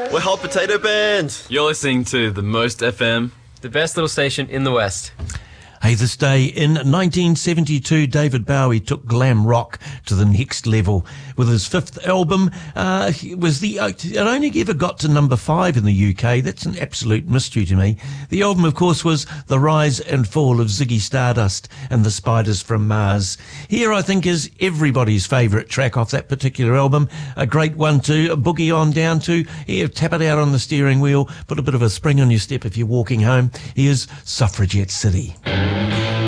We're Hot Potato Band. You're listening to The Most FM, the best little station in the West. Hey, this day in 1972, David Bowie took glam rock to the next level with his fifth album. It only ever got to number 5 in the UK. That's an absolute mystery to me. The album, of course, was The Rise and Fall of Ziggy Stardust and the Spiders from Mars. Here, I think, is everybody's favourite track off that particular album. A great one to boogie on down to. Here, tap it out on the steering wheel. Put a bit of a spring on your step if you're walking home. Here's Suffragette City.